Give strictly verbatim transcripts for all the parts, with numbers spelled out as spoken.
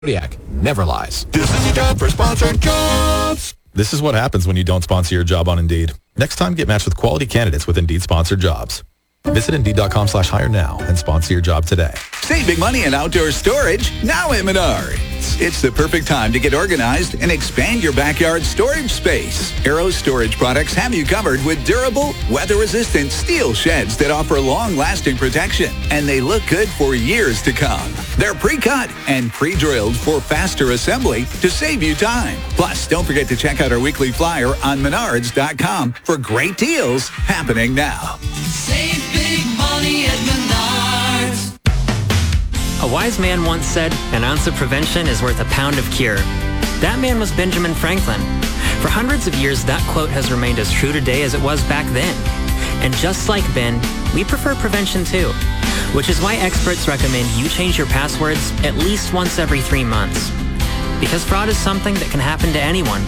Kodiak never lies. This is your job for sponsored jobs. This is what happens when you don't sponsor your job on Indeed. Next time, get matched with quality candidates with Indeed sponsored jobs. Visit Indeed.com slash hire now and sponsor your job today. Save big money in outdoor storage now at Menards. It's the perfect time to get organized and expand your backyard storage space. Arrow Storage Products have you covered with durable, weather-resistant steel sheds that offer long-lasting protection, and they look good for years to come. They're pre-cut and pre-drilled for faster assembly to save you time. Plus, don't forget to check out our weekly flyer on menards dot com for great deals happening now. Save big money at Menards. A wise man once said, an ounce of prevention is worth a pound of cure. That man was Benjamin Franklin. For hundreds of years, that quote has remained as true today as it was back then. And just like Ben, we prefer prevention too, which is why experts recommend you change your passwords at least once every three months. Because fraud is something that can happen to anyone.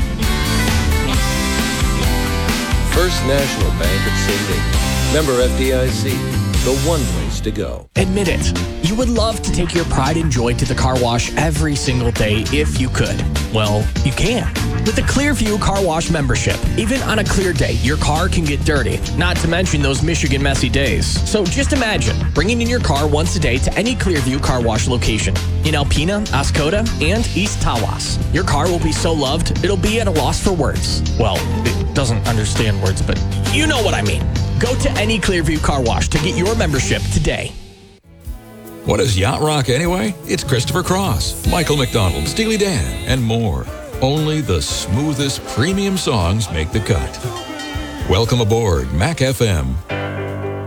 First National Bank of Saint Ignace. Member F D I C. The one place to go. Admit it. You would love to take your pride and joy to the car wash every single day if you could. Well, you can. With the Clearview Car Wash membership, even on a clear day, your car can get dirty, not to mention those Michigan messy days. So just imagine bringing in your car once a day to any Clearview Car Wash location. In Alpena, Oscoda, and East Tawas. Your car will be so loved, it'll be at a loss for words. Well, it doesn't understand words, but you know what I mean. Go to any Clearview Car Wash to get your membership today. What is Yacht Rock anyway? It's Christopher Cross, Michael McDonald, Steely Dan, and more. Only the smoothest premium songs make the cut. Welcome aboard Mac F M.